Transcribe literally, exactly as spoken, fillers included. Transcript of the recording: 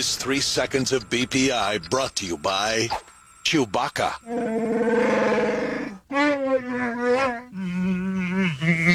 This three seconds of B P I brought to you by Chewbacca.